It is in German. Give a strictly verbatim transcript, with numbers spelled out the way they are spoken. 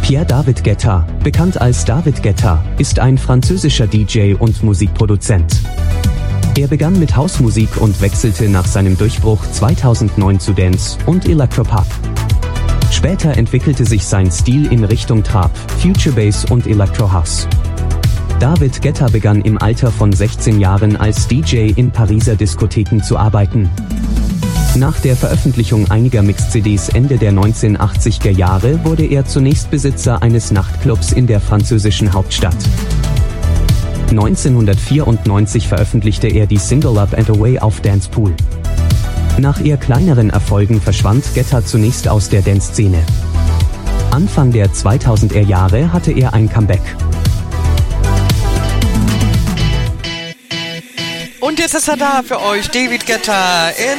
Pierre David Guetta, bekannt als David Guetta, ist ein französischer D J und Musikproduzent. Er begann mit Hausmusik und wechselte nach seinem Durchbruch zweitausendneun zu Dance und Electropop. Später entwickelte sich sein Stil in Richtung Trap, Future Bass und Electro House. David Guetta begann im Alter von sechzehn Jahren als D J in Pariser Diskotheken zu arbeiten. Nach der Veröffentlichung einiger Mix-C Ds Ende der neunzehnhundertachtziger Jahre wurde er zunächst Besitzer eines Nachtclubs in der französischen Hauptstadt. neunzehnhundertvierundneunzig veröffentlichte er die Single Up and Away auf Dancepool. Nach eher kleineren Erfolgen verschwand Guetta zunächst aus der Dance-Szene. Anfang der zweitausender Jahre hatte er ein Comeback. Und jetzt ist er da für euch, David Guetta. In